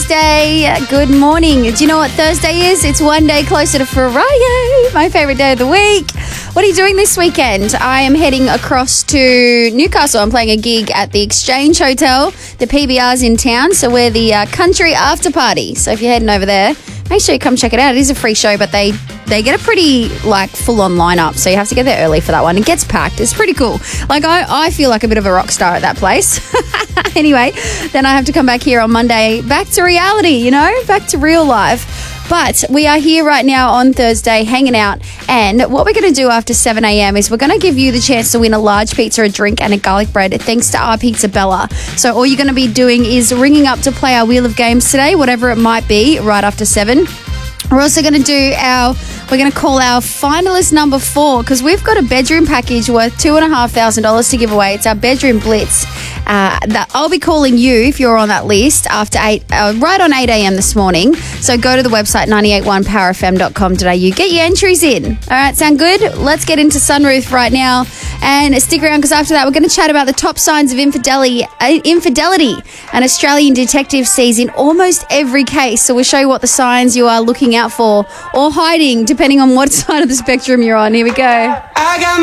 Thursday. Good morning. Do you know what Thursday is? It's one day closer to Friday, my favourite day of the week. What are you doing this weekend? I am heading across to Newcastle. I'm playing a gig at the Exchange Hotel. The PBR's in town, so we're the country after party. So if you're heading over there, make sure you come check it out. It is a free show, but they get a pretty full-on lineup, so you have to get there early for that one. It gets packed. It's pretty cool. I feel like a bit of a rock star at that place. Anyway, then I have to come back here on Monday, back to reality, back to real life. But we are here right now on Thursday hanging out, and what we're going to do after 7 a.m. is we're going to give you the chance to win a large pizza, a drink and a garlic bread thanks to our Pizza Bella. So all you're going to be doing is ringing up to play our Wheel of Games today, whatever it might be, right after 7. We're also going to we're going to call our finalist number 4 because we've got a bedroom package worth $2,500 to give away. It's our bedroom blitz. That I'll be calling you if you're on that list after 8, right on 8 a.m. this morning. So go to the website 981powerfm.com.au. Get your entries in. All right, sound good? Let's get into Sunroof right now and stick around because after that we're going to chat about the top signs of infidelity an Australian detective sees in almost every case. So we'll show you what the signs you are looking out for or hiding depending on what side of the spectrum you're on. Here we go.